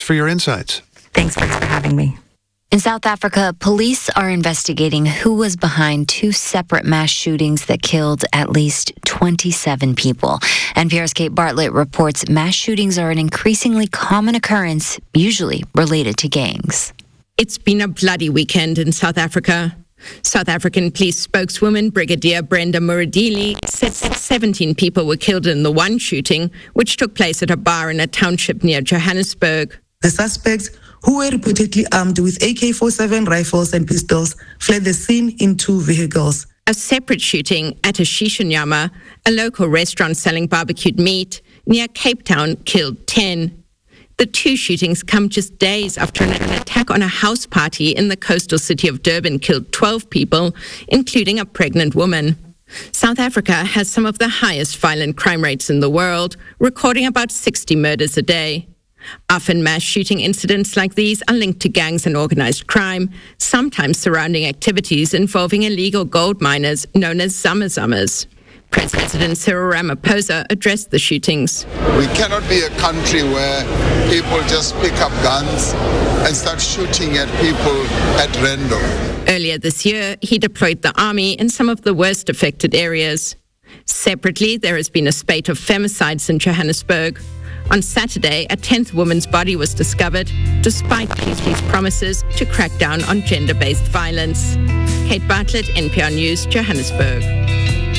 for your insights. Thanks for having me. In South Africa, police are investigating who was behind two separate mass shootings that killed at least 27 people. NPR's Kate Bartlett reports mass shootings are an increasingly common occurrence, usually related to gangs. It's been a bloody weekend in South Africa. South African police spokeswoman Brigadier Brenda Muradili said 17 people were killed in the one shooting, which took place at a bar in a township near Johannesburg. The suspects, who were reportedly armed with AK-47 rifles and pistols, fled the scene in two vehicles. A separate shooting at a Shisha Nyama, a local restaurant selling barbecued meat, near Cape Town, killed 10. The two shootings come just days after an attack on a house party in the coastal city of Durban killed 12 people, including a pregnant woman. South Africa has some of the highest violent crime rates in the world, recording about 60 murders a day. Often mass shooting incidents like these are linked to gangs and organized crime, sometimes surrounding activities involving illegal gold miners known as zama-zamas. President Cyril Ramaphosa addressed the shootings. We cannot be a country where people just pick up guns and start shooting at people at random. Earlier this year, he deployed the army in some of the worst affected areas. Separately, there has been a spate of femicides in Johannesburg. On Saturday, a 10th woman's body was discovered, despite police promises to crack down on gender-based violence. Kate Bartlett, NPR News, Johannesburg.